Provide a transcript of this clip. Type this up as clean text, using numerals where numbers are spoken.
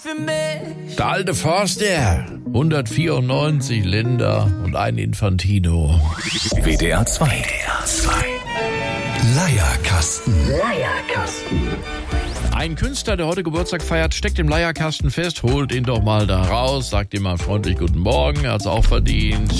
für mich. Der alte Forster, 194 Länder und ein Infantino. WDR 2. Leierkasten. Ein Künstler, der heute Geburtstag feiert, steckt im Leierkasten fest, holt ihn doch mal da raus, sagt ihm mal freundlich guten Morgen, er hat's auch verdient.